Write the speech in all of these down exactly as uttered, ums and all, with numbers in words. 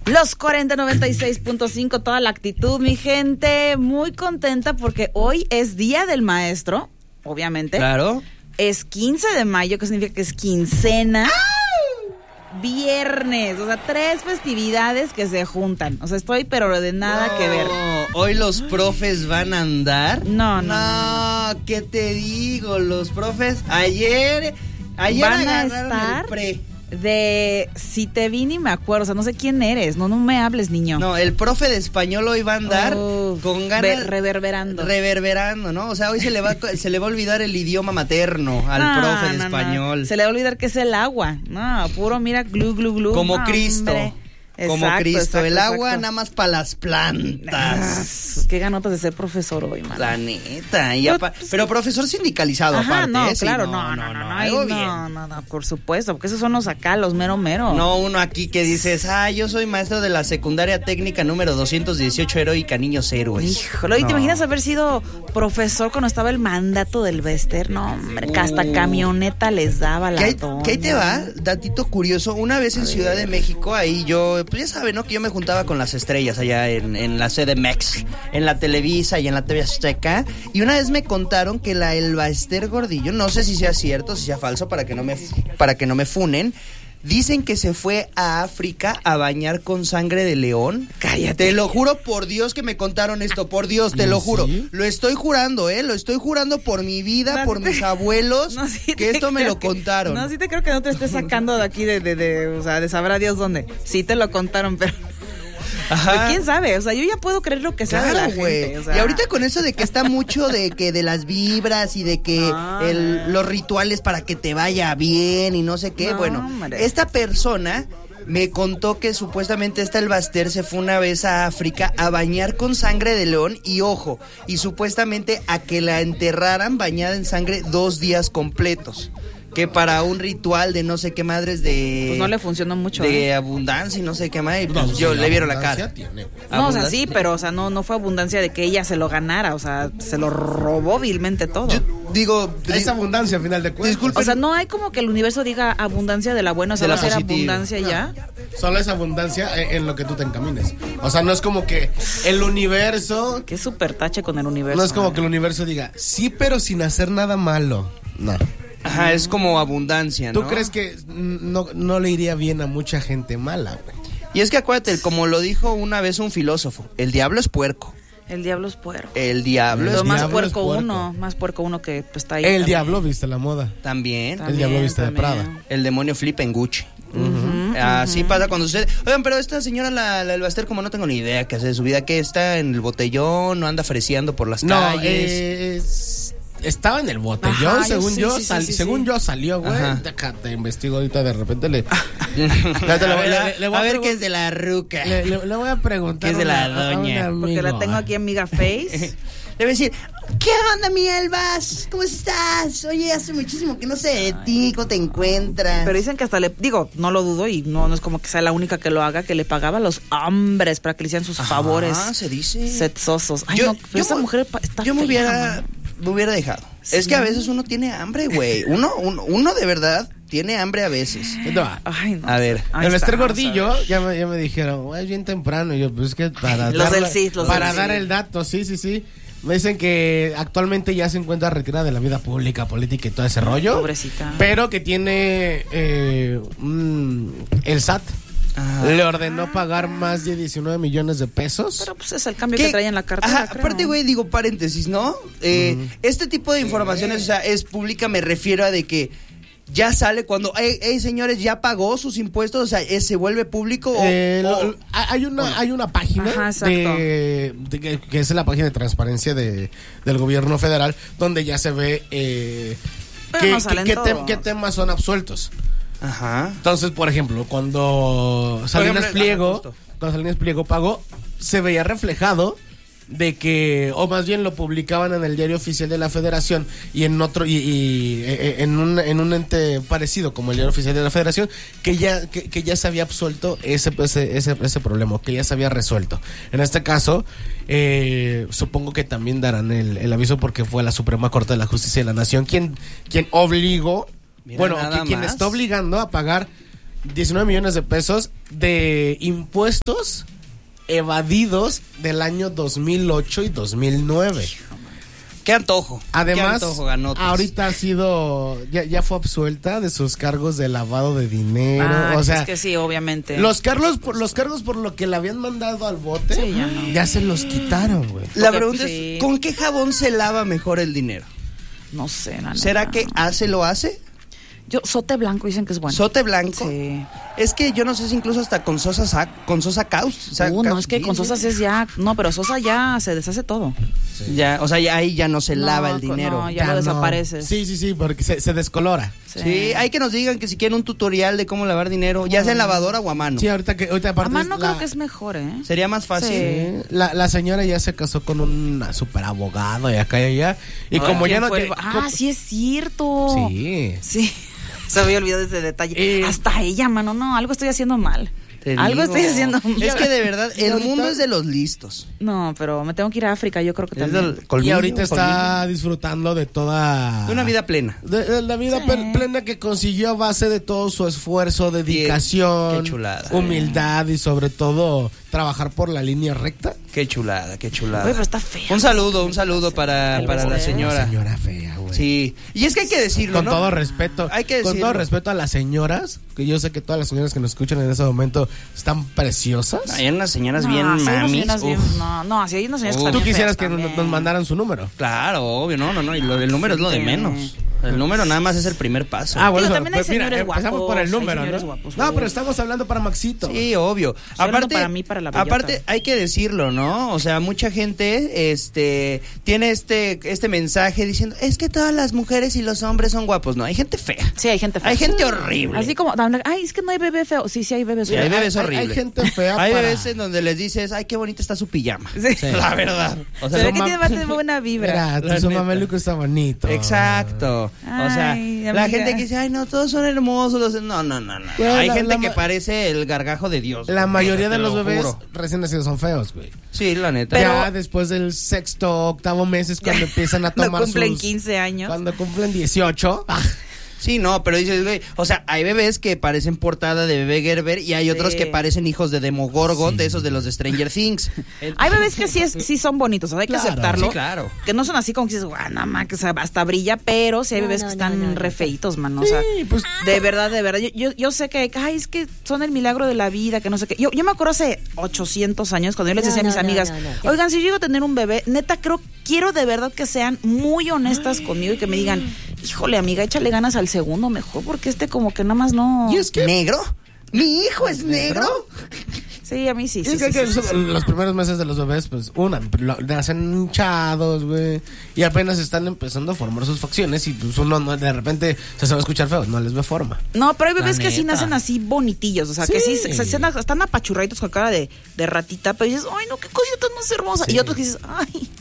Los cuarenta noventa y seis punto cinco, toda la actitud, mi gente. Muy contenta porque hoy es Día del Maestro, obviamente. Claro. Es quince de mayo, que significa que es quincena. ¡Ah! Viernes, o sea, tres festividades que se juntan. O sea, estoy pero de nada no, que ver. Hoy los profes van a andar. No, no. No, no. ¿Qué te digo? Los profes ayer, ayer van a agarraron estar el pre. De si te vi ni me acuerdo, o sea, no sé quién eres, no, no me hables, niño. No, el profe de español hoy va a andar oh, con ganas. Be- reverberando. Reverberando, ¿no? O sea, hoy se le va se le va a olvidar el idioma materno al no, profe de no, español. No. Se le va a olvidar que es el agua. No, puro, mira, glu, glu, glu. Como no, Cristo. Hombre. Como exacto, Cristo, exacto, el agua exacto. nada más para las plantas. Ah, qué ganotas de ser profesor hoy, man. La neta. Y apa- pero profesor sindicalizado Ajá, aparte. no, ¿eh? claro, Sí, no, no, no, no, no, algo no, bien. no, no, no, por supuesto, porque esos son los acá, los mero mero. No, uno aquí que dices, ah, yo soy maestro de la secundaria técnica número doscientos dieciocho Heroica Niños Héroes. Híjole, ¿y no. te imaginas haber sido profesor cuando estaba el mandato del Bester? No, hombre, que hasta Uh. camioneta les daba la ¿Qué, doña. ¿Qué ahí te va? Datito curioso, una vez en Ciudad de México, ahí yo, pues ya saben, ¿no? Que yo me juntaba con las estrellas allá en, en la C D M X, en la Televisa y en la T V Azteca, y una vez me contaron que la Elba Ester Gordillo, no sé si sea cierto, si sea falso, para que no me, para que no me funen, dicen que se fue a África a bañar con sangre de león. Cállate. Te lo juro por Dios que me contaron esto, por Dios, te lo juro. ¿Sí? Lo estoy jurando, ¿eh? Lo estoy jurando por mi vida, no, por sí te... mis abuelos, no, sí que esto me lo que... contaron. No, sí te creo que no te estés sacando de aquí, de, de, de, o sea, de sabrá Dios dónde. Sí te lo contaron, pero... Ajá. ¿Quién sabe? O sea, yo ya puedo creer lo que sea claro, de la güey. gente. O sea... Y ahorita con eso de que está mucho de que de las vibras y de que ah, el, los rituales para que te vaya bien y no sé qué. No, bueno, hombre. Esta persona me contó que supuestamente esta Elba Ester se fue una vez a África a bañar con sangre de león y ojo, y supuestamente a que la enterraran bañada en sangre dos días completos. Que para un ritual de no sé qué madres de... Pues no le funcionó mucho. De ¿eh? abundancia y no sé qué más. Y no, pues sí, yo le vieron la cara. Tiene, no, o sea, sí, pero o sea, no, no fue abundancia de que ella se lo ganara. O sea, se lo robó vilmente todo. Yo digo... Es abundancia al final de cuentas. Disculpen. O sea, no hay como que el universo diga abundancia de la buena. O sea, va a ser abundancia no, ya. Solo es abundancia en lo que tú te encamines. O sea, no es como que el universo... Qué súper tache con el universo. No es como ¿eh? que el universo diga, sí, pero sin hacer nada malo. No. Ajá, es como abundancia, ¿no? ¿Tú crees que no, no le iría bien a mucha gente mala, güey? Y es que acuérdate, como lo dijo una vez un filósofo, el diablo es puerco. El diablo es puerco. El diablo es puerco. Más puerco uno, más puerco uno que pues, está ahí. El también. diablo viste la moda. También. también el diablo viste también. de Prada. El demonio flipa en Gucci. Uh-huh, Así uh-huh. pasa cuando sucede. Oigan, pero esta señora, la, la Elba Ester, como no tengo ni idea qué hace de su vida, que está en el botellón, no anda freseando por las no, calles. Eh, es... Estaba en el botellón, Ajá, según sí, yo, sí, sal, sí, sí, según sí. yo salió, güey. Te investigo ahorita, de repente le. a ver, le, le voy a, a ver qué es de la ruca. Le, le, le voy a preguntar. ¿Qué es de la doña? Porque la tengo aquí amiga Face. Le voy a decir, ¿qué onda, mi Elbas? ¿Cómo estás? Oye, hace muchísimo que no sé de ti, ¿cómo te encuentras? Pero dicen que hasta le, digo, no lo dudo y no, no es como que sea la única que lo haga, que le pagaba a los hombres para que le hicieran sus Ajá, favores. Ah, se dice. Sexosos. Ay, yo, no, pero yo, esa mujer está Yo me fea, hubiera, man. me hubiera dejado. Sí. Es que a veces uno tiene hambre, güey. Uno, uno, uno de verdad tiene hambre a veces. Ay, no. A ver. El Ester Gordillo, ya me, ya me dijeron, es bien temprano. Y yo, pues es que para, los dar, del sí, los para del dar sí. el dato, sí, sí, sí. Me dicen que actualmente ya se encuentra retirada de la vida pública, política y todo ese rollo. Pobrecita. Pero que tiene eh, mm, el S A T. Ah. Le ordenó pagar más de diecinueve millones de pesos. Pero pues es el cambio que trae en la cartera. Ajá, aparte, güey, digo paréntesis, ¿no? Eh, uh-huh. Este tipo de informaciones, o sea, es pública, me refiero a de que ya sale cuando, hey, hey señores, ya pagó sus impuestos, o sea, ¿se vuelve público? O, eh, o, lo, hay una bueno. hay una página Ajá, de, de que, que es la página de transparencia de, del gobierno federal, donde ya se ve eh, qué, qué, qué, te, qué temas son absueltos. Ajá. Entonces, por ejemplo, cuando Salinas ejemplo, Pliego, ajá, cuando Salinas Pliego pagó, se veía reflejado de que, o más bien lo publicaban en el diario oficial de la Federación y en otro y, y en un en un ente parecido como el diario oficial de la Federación, que ya que, que ya se había absuelto ese ese ese ese problema, que ya se había resuelto. En este caso, eh, supongo que también darán el, el aviso porque fue la Suprema Corte de la Justicia de la Nación quien quien obligó, Mira, bueno, nada que, quien más. está obligando a pagar diecinueve millones de pesos de impuestos evadidos del año dos mil ocho y dos mil nueve. Qué antojo. Además, qué antojo, ahorita ha sido, ya, ya fue absuelta de sus cargos de lavado de dinero. Ah, o sea, es que sí, obviamente. Los cargos, por, los cargos por lo que le habían mandado al bote, sí, ya, no. ya se los quitaron, güey. La pregunta sí. es, ¿con qué jabón se lava mejor el dinero? No sé, la ¿Será neta. que hace lo hace? Yo, sote blanco dicen que es bueno. ¿Sote blanco? Sí. Es que yo no sé si incluso hasta con Sosa Sa- con Sosa Caus. O sea, Uh, no, Caus- es que con Sosa es ya... No, pero Sosa ya se deshace todo. Sí. Ya, o sea, ya ahí ya no se No, lava el con- dinero. no, ya lo desapareces. Sí, sí, sí, porque se, se descolora. Sí. Sí, hay que nos digan que si quieren un tutorial de cómo lavar dinero, ya sea en lavadora o a mano. Sí, ahorita que ahorita A aparte mano es la- creo que es mejor, ¿eh? Sería más fácil. Sí. La, la señora ya se casó con un super abogado y acá y allá. Y Ay, como ya ¿quién no fue te- el- Ah, como- sí es cierto. Sí. Sí. Se había olvidado ese detalle. Eh. Hasta ella, mano, no, algo estoy haciendo mal. Te Algo digo. estoy haciendo mal. Es que de verdad, Y el ahorita- mundo es de los listos. No, pero me tengo que ir a África, yo creo que Es también. del colmillo, Y ahorita está colmillo. disfrutando de toda... De una vida plena. De, de la vida Sí. pe- plena que consiguió a base de todo su esfuerzo, dedicación, Qué chulada. humildad y sobre todo trabajar por la línea recta. Qué chulada, qué chulada. Oye, pero está fea. Un saludo, un saludo para, El para la beso. señora. Señora fea, güey. Sí, y es que hay que decirlo, Con ¿no? todo respeto, Hay que con decirlo. todo respeto a las señoras, que yo sé que todas las señoras que nos escuchan en ese momento están preciosas. Hay unas señoras No, bien sí, hay unas mamis. señoras bien- Uf. no, no, así hay unas señoras que Uf. están Tú bien quisieras feas que nos, también. nos mandaran su número. Claro, obvio, no, no, no. Y lo, el número es lo de Sí. menos. El número nada más es el primer paso. Ah, bueno, Digo, eso, también hay pues mira, señores empezamos guapos, por el hay número, señores ¿no? guapos, no, güey. pero estamos hablando para Maxito. Sí, obvio. Estoy hablando Aparte, para mí, para la bellota. aparte hay que decirlo, ¿no? O sea, mucha gente, este, tiene este, este mensaje diciendo, es que todas las mujeres y los hombres son guapos. No, hay gente fea. Sí, hay gente fea. Hay gente horrible. Así como, ay, es que no hay bebé feo. Sí, sí hay bebés Sí, hay feos. bebés hay- horribles. hay gente fea Hay para- bebés en donde les dices, ay, qué bonita está su pijama. Sí. Sí. La verdad. O Se sea, ve no que ma- tiene bastante buena vibra. Mira, La su neta. mameluco está bonito. Exacto. o sea, Ay, la amiga. gente que dice, ay, no, todos son hermosos. los- No, no, no, no. Bueno, Hay la- gente la que ma- parece el gargajo de Dios. La güey. mayoría Te de los lo bebés juro. recién nacidos son feos, güey. Sí, la neta. Ya después del sexto, octavo mes es cuando empiezan a No tomar cumplen sus... quince años. Cuando cumplen dieciocho. ah, Sí, no, pero dices, güey, o sea, hay bebés que parecen portada de bebé Gerber y hay otros Sí. que parecen hijos de Demogorgon, Sí. de esos de los de Stranger Things. El- Hay bebés que sí, es, sí son bonitos, o sea, hay que Claro, aceptarlo. sí, claro. Que no son así como que dices, guau, nada más, que o sea, hasta brilla, pero sí hay No, bebés no, que no, están no, no. re feitos, mano. O sea, sí, pues... de verdad, de verdad. Yo, yo, yo sé que, ay, es que son el milagro de la vida, que no sé qué. Yo, yo me acuerdo hace ochocientos años cuando yo les No, decía a mis no, no, amigas, no, no. oigan, si yo llego a tener un bebé, neta, creo, quiero de verdad que sean muy honestas conmigo y que me digan, híjole, amiga, échale ganas al segundo mejor, porque este como que nada más no. Y es que... ¿Negro? ¿Mi hijo es negro? Sí, a mí sí, sí, es que, sí, que sí, sí, sí. los primeros meses de los bebés, pues, una, lo- nacen hinchados, güey, y apenas están empezando a formar sus facciones y pues uno no, de repente se sabe escuchar feo, no les ve forma. No, pero hay bebés La que sí neta. nacen así bonitillos, o sea, que sí Sí. se, se- están apachurraditos con cara de, de ratita, pero dices, ay, no, qué cosita tan más hermosa. Sí. Y otros que dices, ay,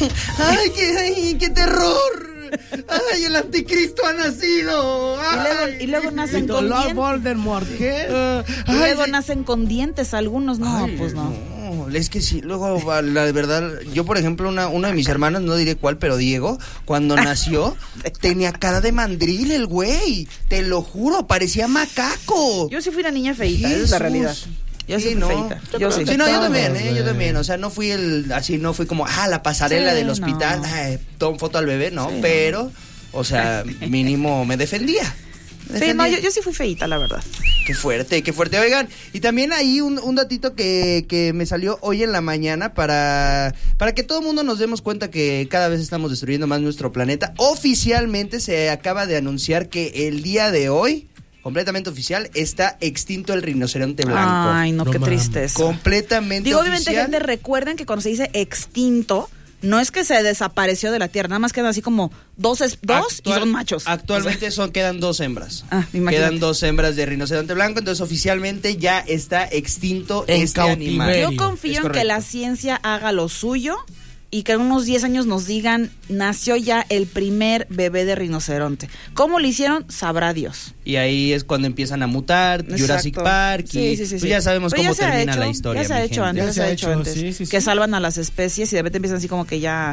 ¡Ay, qué, ay, qué terror! ¡Ay, el anticristo ha nacido! y ¡Ay! luego, y luego nacen con Lord dientes. Voldemort, ¿qué? Ah, Y ay, luego sí. nacen con dientes algunos, no, Ay, pues no. No, es que sí, luego, va, la verdad, yo por ejemplo, una, uno de mis hermanos, no diré cuál, pero Diego, cuando nació, tenía cara de mandril el güey, te lo juro, parecía macaco. Yo sí fui una niña feita, esa es la Jesús. realidad. Yo sí, Sí, fui no. feita. Yo sí. Sí, no, yo también, Todos, ¿eh? Yo güey. también, o sea, no fui el, así, no fui como, ah, la pasarela Sí, del hospital, no. ay, tomo foto al bebé, no, Sí, no. pero, o sea, mínimo me defendía. Me Sí, no, defendía. yo, yo sí fui feita, la verdad. Qué fuerte, qué fuerte. Oigan, y también hay un, un datito que, que me salió hoy en la mañana para, para que todo el mundo nos demos cuenta que cada vez estamos destruyendo más nuestro planeta. Oficialmente se acaba de anunciar que el día de hoy, completamente oficial, está extinto el rinoceronte blanco. Ay, no, No qué mames. tristeza. Completamente Digo, obviamente, oficial. gente, recuerden que cuando se dice extinto, no es que se desapareció de la tierra, nada más quedan así como dos, es- dos Actual- y son machos. Actualmente son quedan dos hembras. Ah, imagínate. Quedan dos hembras de rinoceronte blanco, entonces oficialmente ya está extinto En este cautiverio. animal. Yo confío Es en que correcto. la ciencia haga lo suyo y que en unos diez años nos digan, nació ya el primer bebé de rinoceronte. ¿Cómo lo hicieron? Sabrá Dios. Y ahí es cuando empiezan a mutar, Jurassic Exacto. Park, y Sí, sí, sí, pues sí. ya sabemos Pero cómo ya se ha termina hecho, la historia. Ya se ha mi hecho gente. antes, Ya ya se se ha ha hecho hecho, antes. sí, sí, que sí. salvan a las especies y de repente empiezan así como que ya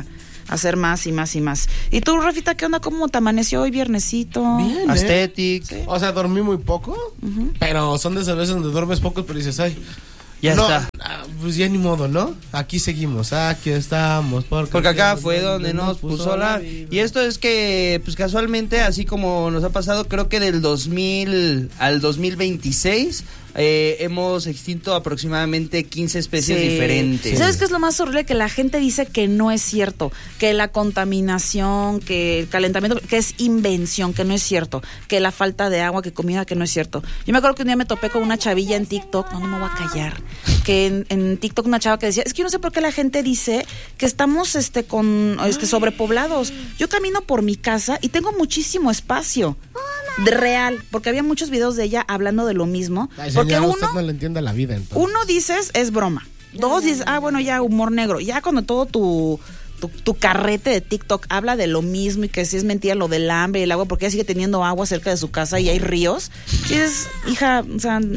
hacer más y más y más. ¿Y tú, Rafita, qué onda? ¿Cómo te amaneció hoy viernesito? Bien, Aesthetic. ¿Sí? O sea, dormí muy poco, uh-huh. pero son de esas veces donde duermes poco, pero dices, ay, ya no, está. Pues ya ni modo, ¿no? Aquí seguimos, aquí estamos. Porque, porque acá fue donde nos puso la... Y esto es que, pues casualmente, así como nos ha pasado, creo que del dos mil al dos mil veintiséis... Eh, hemos extinto aproximadamente quince especies sí. diferentes. ¿Sabes qué es lo más horrible? Que la gente dice que no es cierto, que la contaminación, que el calentamiento, que es invención, que no es cierto, que la falta de agua, que comida, que no es cierto. Yo me acuerdo que un día me topé con una chavilla en TikTok, no, no me voy a callar, que en, en TikTok una chava que decía, es que yo no sé por qué la gente dice que estamos este con este sobrepoblados. Yo camino por mi casa y tengo muchísimo espacio. De real, porque había muchos videos de ella hablando de lo mismo. Ay, porque señora, uno, usted no le entiende la vida, entonces. Uno dices, es broma. Dos dices, ah, bueno, ya humor negro. Ya cuando todo tu, tu, tu carrete de TikTok habla de lo mismo y que si es mentira lo del hambre y el agua, porque ella sigue teniendo agua cerca de su casa y hay ríos. Y es, hija, o sea,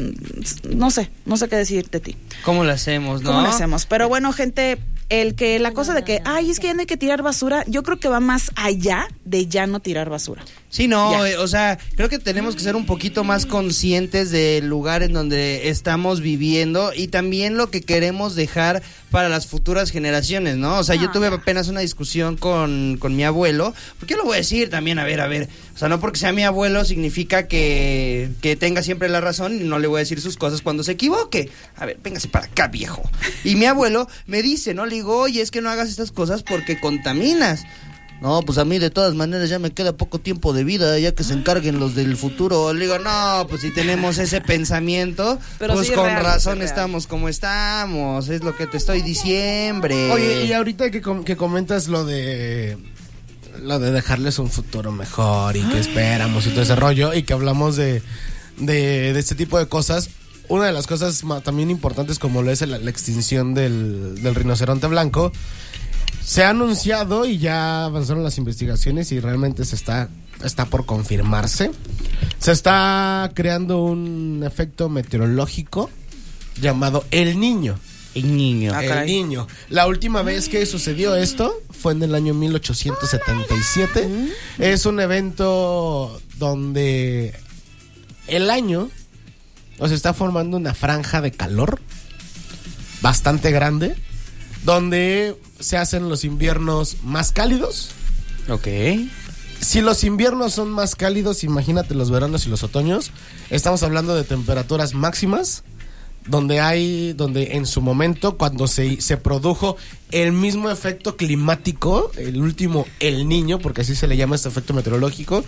no sé, no sé qué decirte a ti. ¿Cómo lo hacemos, no? ¿Cómo lo hacemos? Pero bueno, gente... El que la cosa de que, ay, es que ya no hay que tirar basura, yo creo que va más allá de ya no tirar basura. Sí, no, eh, o sea, creo que tenemos que ser un poquito más conscientes del lugar en donde estamos viviendo y también lo que queremos dejar para las futuras generaciones, ¿no? O sea, ah, yo tuve apenas una discusión con, con mi abuelo, porque yo lo voy a decir también, a ver, a ver, o sea, no porque sea mi abuelo significa que, que tenga siempre la razón y no le voy a decir sus cosas cuando se equivoque. A ver, véngase para acá, viejo. Y mi abuelo me dice, ¿no? Le digo, oye, es que no hagas estas cosas porque contaminas. No, pues a mí de todas maneras ya me queda poco tiempo de vida, ya que se encarguen los del futuro. Le digo, no, pues si tenemos ese pensamiento, pero pues sí, con real, razón estamos como estamos, es lo que te estoy diciendo. Oye, y ahorita que, com- que comentas lo de lo de dejarles un futuro mejor y que esperamos y todo ese rollo, y que hablamos de, de, de este tipo de cosas, una de las cosas ma- también importantes como lo es la, la extinción del, del rinoceronte blanco, se ha anunciado y ya avanzaron las investigaciones y realmente se está, está por confirmarse. Se está creando un efecto meteorológico llamado El Niño. El Niño. El ah, Niño. La última vez que sucedió esto fue en el año mil ochocientos setenta y siete. Es un evento donde el año, o sea, está formando una franja de calor bastante grande, donde se hacen los inviernos más cálidos. Ok. Si los inviernos son más cálidos, imagínate los veranos y los otoños. Estamos hablando de temperaturas máximas, donde hay, donde en su momento, cuando se, se produjo el mismo efecto climático, el último El Niño, porque así se le llama este efecto meteorológico,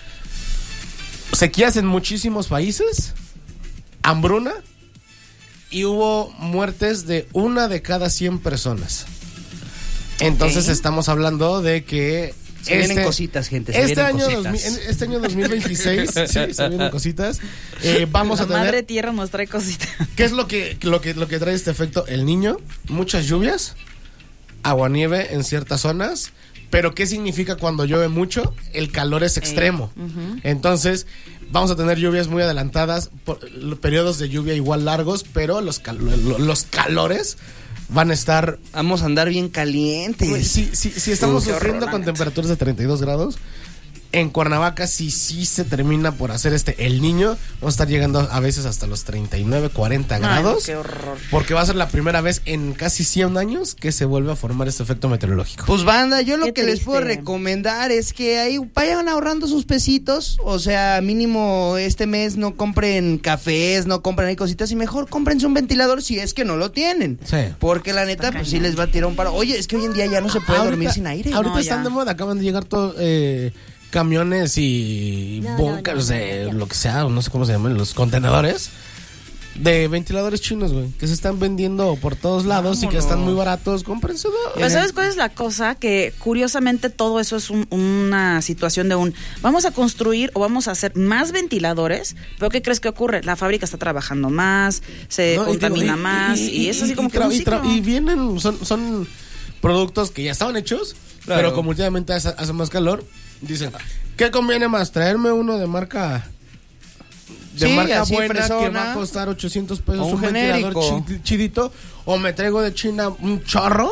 sequías en muchísimos países, hambruna, y hubo muertes de una de cada cien personas. Entonces okay. estamos hablando de que se este, vienen cositas, gente. Se este, vienen año cositas. dos mil, este año dos mil veintiséis, sí, se vienen cositas. Eh, vamos La a tener. Madre Tierra nos trae cositas. ¿Qué es lo que, lo que, lo que trae este efecto El Niño? Muchas lluvias, aguanieve en ciertas zonas. Pero ¿qué significa cuando llueve mucho? El calor es extremo. Eh, uh-huh. Entonces, vamos a tener lluvias muy adelantadas, por, periodos de lluvia igual largos, pero los, cal- los calores van a estar... Vamos a andar bien calientes. Si, si, si estamos Uf, sufriendo con temperaturas de treinta y dos grados, en Cuernavaca, si sí se termina por hacer este El Niño, vamos a estar llegando a veces hasta los treinta y nueve, cuarenta grados. Ay, qué horror. Porque va a ser la primera vez en casi cien años que se vuelve a formar este efecto meteorológico. Pues banda, yo lo qué que triste. les puedo recomendar es que ahí vayan ahorrando sus pesitos. O sea, mínimo este mes no compren cafés, no compren ahí cositas y mejor cómprense un ventilador si es que no lo tienen. Sí. Porque la neta, pues sí les va a tirar un paro. Oye, es que hoy en día ya no se puede ahorita, dormir sin aire. Ahorita no, están ya. de moda, acaban de llegar todo... Eh, camiones y no, bunkers no, no, de lo que sea, no sé cómo se llaman, los contenedores de ventiladores chinos, güey, que se están vendiendo por todos lados. Vámonos. Y que están muy baratos, cómprense dos. Pero ¿sabes cuál es la cosa? Que curiosamente todo eso es un, una situación de un vamos a construir o vamos a hacer más ventiladores, pero ¿qué crees que ocurre? La fábrica está trabajando más, se no, contamina y digo, y, y, más y, y, y es así y, como y, que un ciclo. Y vienen, son, son productos que ya estaban hechos, claro. Pero como últimamente hace, hace más calor, dicen, ¿qué conviene más? ¿Traerme uno de marca de sí, marca buena fresona, que va a costar ochocientos pesos un, un ventilador ch- chidito? ¿O me traigo de China un chorro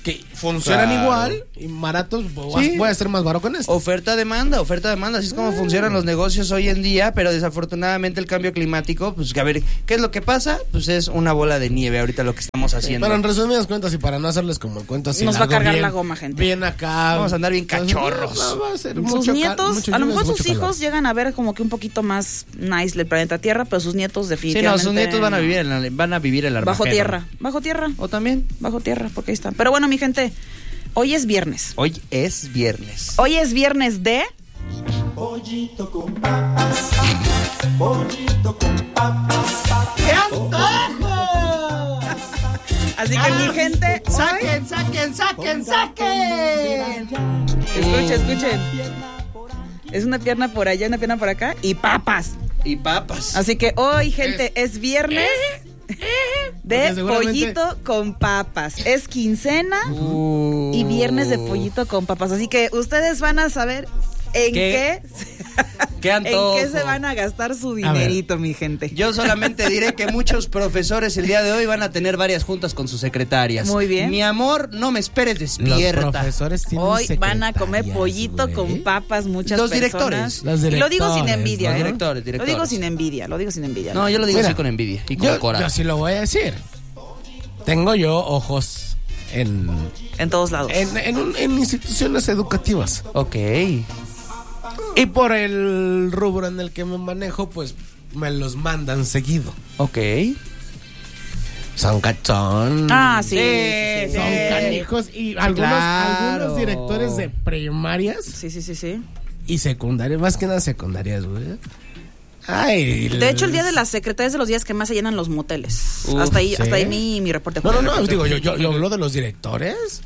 que funcionan claro. igual y baratos, sí. voy a ser más barato con esto. Oferta-demanda, oferta-demanda, así es como ah. funcionan los negocios hoy en día, pero desafortunadamente el cambio climático, pues a ver, ¿qué es lo que pasa? Pues es una bola de nieve ahorita lo que estamos haciendo. Pero en resumidas cuentas y para no hacerles como el cuento así nos va a cargar bien, la goma, gente. Bien acá. Vamos a andar bien cachorros. No, va a ser sus mucho nietos, ca- a lo mejor sus calor. hijos llegan a ver como que un poquito más nice el planeta Tierra, pero sus nietos definitivamente. Sí, no, sus nietos van a vivir en la, van a vivir el bajo tierra, bajo tierra. ¿O también? Bajo tierra, porque ahí están. Pero bueno, mi gente, hoy es viernes. Hoy es viernes. Hoy es viernes de... Pollito con papas, pollito con papas. ¡Qué antojo! Así que mi gente... ¡Saquen, hoy... saquen, saquen, saquen! Escuchen, escuchen. Es una pierna por allá, una pierna por acá y papas. Y papas. Así que hoy, gente, es, es viernes... de pollito con papas. Es quincena uh, y viernes de pollito con papas. Así que ustedes van a saber en qué, qué, ¿Qué antojo? en qué se van a gastar su dinerito, mi gente. Yo solamente diré que muchos profesores el día de hoy van a tener varias juntas con sus secretarias. Muy bien. Mi amor, no me esperes despierta. Los profesores tienen hoy van a comer pollito güey. con papas muchas los personas. Directores. Los directores. Y lo digo sin envidia, ¿no? ¿eh? Directores, directores. Lo digo sin envidia, lo digo sin envidia. No, yo lo digo Mira, así con envidia y con yo, coraje. Yo sí lo voy a decir. Tengo yo ojos en... En todos lados. En, en, un, en instituciones educativas. Ok. Y por el rubro en el que me manejo, pues me los mandan seguido. Ok. Son cachón. Ah, sí. sí, sí son sí. canijos. Y algunos, claro. algunos directores de primarias. Sí, sí, sí, sí. Y secundarias, más que nada secundarias, güey. Ay, de hecho, el día de las secretarias de los días que más se llenan los moteles. Uf, hasta ahí, ¿sí? hasta ahí mi, mi reporte. No, no, no, digo, yo, yo, yo hablo de los directores.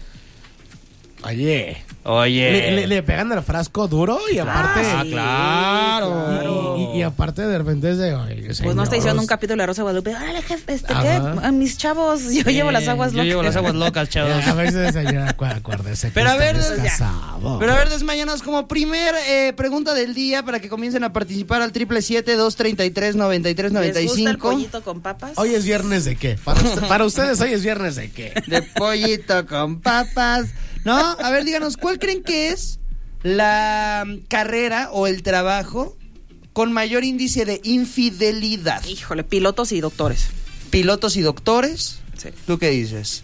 Oye. Oye. Le, le, le pegan el frasco duro y aparte. Ah, sí, claro. Y, y, y aparte de repente es de. Oye, pues no está diciendo un capítulo de La Rosa de Guadalupe. Órale, jefe, este, ¿qué? A mis chavos, yo eh, llevo las aguas locas. Yo llevo las aguas locas, chavos. A veces, señora, acuérdese que pero a ver, casado. Pero a ver, desmañanos como primer eh, pregunta del día para que comiencen a participar al triple siete, dos treinta y tres, noventa y tres, noventa y cinco. ¿Les gusta el pollito con papas? Hoy es viernes de qué? Para, usted, para ustedes hoy es viernes de qué? De pollito con papas. No, a ver, díganos, ¿cuál creen que es la carrera o el trabajo con mayor índice de infidelidad? Híjole, pilotos y doctores. ¿Pilotos y doctores? Sí. ¿Tú qué dices?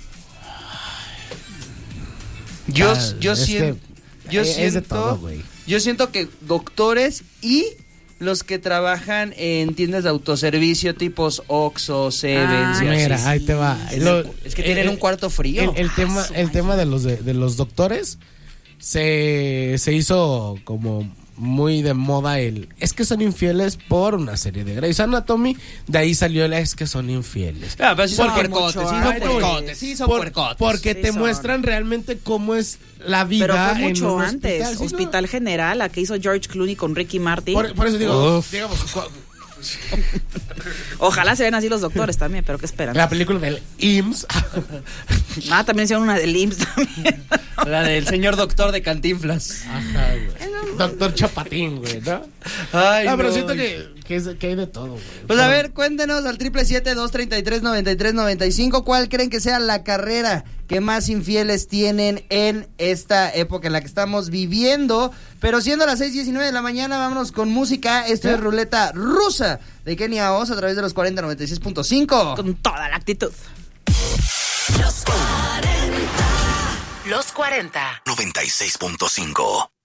Yo, ah, yo, es siento, que yo es siento, de todo, güey. Yo siento que doctores y los que trabajan en tiendas de autoservicio tipos Oxxo, Seven. Ah, mira, sí. ahí te va. Es, Lo, es que tienen el, un cuarto frío. El, el tema, el tema de los de, de los doctores se, se hizo como muy de moda el es que son infieles por una serie de Grey's Anatomy, de ahí salió el es que son infieles. Ah, pero sí son Porque puercotes, sí son puercotes, sí son Por, puercotes. Porque sí te son. muestran realmente cómo es la vida. Pero fue mucho en un antes. Hospital, ¿sí, hospital no? General, la que hizo George Clooney con Ricky Martin. Por, por eso digo, Uf. digamos, ojalá se ven así los doctores también, pero ¿qué esperan? la película del I M S S. Ah, también hicieron una del I M S S también. La del señor doctor de Cantinflas. Ajá, güey. Doctor Chapatín, güey, ¿no? Ay, no, pero no. siento que, que, es, que hay de todo, güey. Pues a ver, cuéntenos al triple siete, dos treinta y tres, noventa y tres, noventa y cinco cuál creen que sea la carrera que más infieles tienen en esta época en la que estamos viviendo. Pero siendo las seis diecinueve de la mañana, vámonos con música. Esto ¿Eh? es Ruleta Rusa de Kenia Oz a través de los cuarenta noventa y seis punto cinco. Con toda la actitud. Los cuarenta. Los cuarenta. noventa y seis punto cinco.